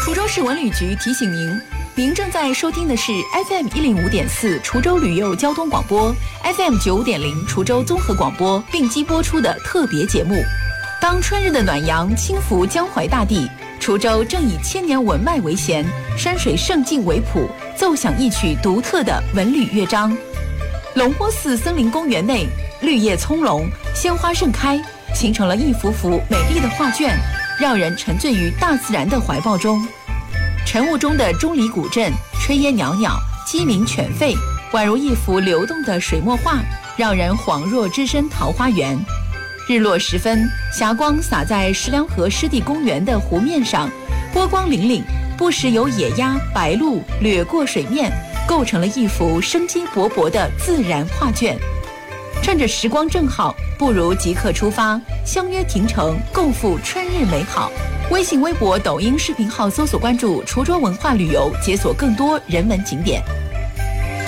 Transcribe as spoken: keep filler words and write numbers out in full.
滁州市文旅局提醒您，您正在收听的是 F M 一零五点四滁州旅游交通广播 ，F M 九点零滁州综合广播并机播出的特别节目。当春日的暖阳轻拂江淮大地，滁州正以千年文脉为弦，山水胜境为谱，奏响一曲独特的文旅乐章。龙坡寺森林公园内，绿叶葱茏，鲜花盛开，形成了一幅幅美丽的画卷，让人沉醉于大自然的怀抱中。晨雾中的钟离古镇，炊烟袅袅，鸡鸣犬吠，宛如一幅流动的水墨画，让人恍若置身桃花源。日落时分，霞光洒在石梁河湿地公园的湖面上，波光粼粼，不时有野鸭、白鹭掠过水面，构成了一幅生机勃勃的自然画卷。趁着时光正好，不如即刻出发，相约亭城，共赴春日美好。微信、微博、抖音视频号搜索关注滁州文化旅游，解锁更多人文景点。